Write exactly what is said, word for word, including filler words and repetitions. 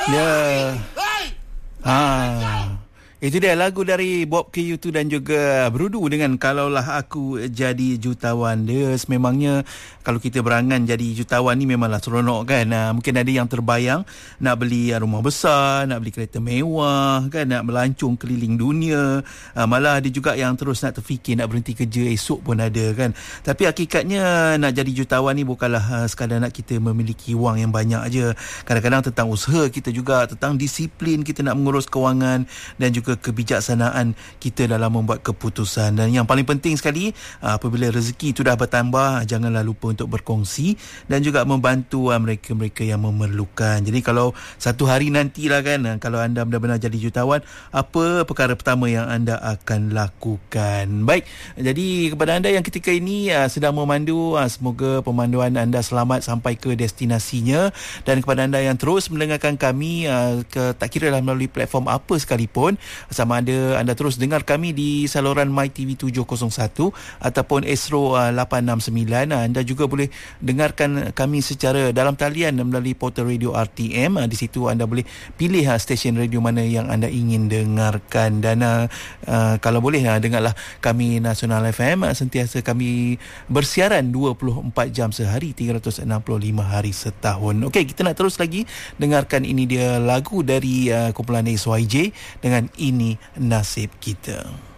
Ya. Ah. Itu dia lagu dari Bob K U two dan juga Brudu dengan Kalaulah Aku Jadi Jutawan. Dia sememangnya kalau kita berangan jadi jutawan ni memanglah seronok kan. Uh, mungkin ada yang terbayang nak beli rumah besar, nak beli kereta mewah kan, nak melancong keliling dunia. Uh, malah ada juga yang terus nak terfikir nak berhenti kerja esok pun ada kan. Tapi hakikatnya nak jadi jutawan ni bukanlah uh, sekadar nak kita memiliki wang yang banyak aja. Kadang-kadang tentang usaha kita juga, tentang disiplin kita nak mengurus kewangan dan juga kebijaksanaan kita dalam membuat keputusan. Dan yang paling penting sekali, apabila rezeki itu dah bertambah, janganlah lupa untuk berkongsi dan juga membantu mereka-mereka yang memerlukan. Jadi kalau satu hari nantilah kan, kalau anda benar-benar jadi jutawan, apa perkara pertama yang anda akan lakukan? Baik, jadi kepada anda yang ketika ini sedang memandu, semoga pemanduan anda selamat sampai ke destinasinya. Dan kepada anda yang terus mendengarkan kami, ke, tak kira lah melalui platform apa sekalipun, sama ada anda terus dengar kami di saluran MyTV tujuh kosong satu ataupun Astro uh, lapan enam sembilan. Uh, anda juga boleh dengarkan kami secara dalam talian melalui portal radio R T M. Uh, di situ anda boleh pilih uh, stesen radio mana yang anda ingin dengarkan. Dan uh, uh, kalau boleh uh, dengarlah kami Nasional F M. Uh, sentiasa kami bersiaran dua puluh empat jam sehari, tiga ratus enam puluh lima hari setahun. Okey, kita nak terus lagi dengarkan ini dia lagu dari uh, kumpulan S Y J dengan Ini Nasib Kita.